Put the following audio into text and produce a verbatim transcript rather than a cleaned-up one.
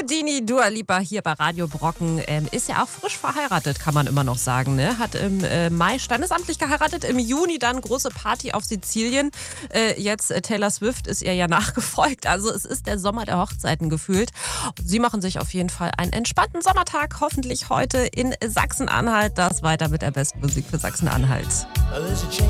Dini, Dua Lipa hier bei Radio Brocken. Ähm, ist ja auch frisch verheiratet, kann man immer noch sagen. Ne? Hat im äh, Mai standesamtlich geheiratet, im Juni dann große Party auf Sizilien. Äh, jetzt äh, Taylor Swift ist ihr ja nachgefolgt. Also es ist der Sommer der Hochzeiten gefühlt. Sie machen sich auf jeden Fall einen entspannten Sommertag, hoffentlich heute in Sachsen-Anhalt. Das weiter mit der besten Musik für Sachsen-Anhalt.